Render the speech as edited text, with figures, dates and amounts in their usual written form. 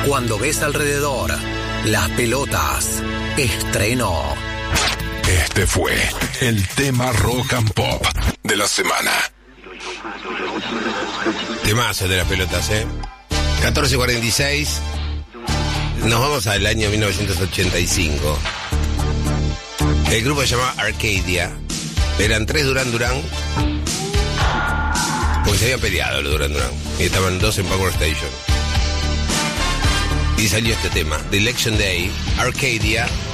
Cuando ves alrededor, las pelotas. Estreno. Este fue el tema rock and pop de la semana. Temazo de las pelotas, 14:46. Nos vamos al año 1985. El grupo se llamaba Arcadia. Eran 3 Duran Duran. Porque se habían peleado los Duran Duran. Y estaban 2 en Power Station. Y salió este tema, The Election Day, Arcadia.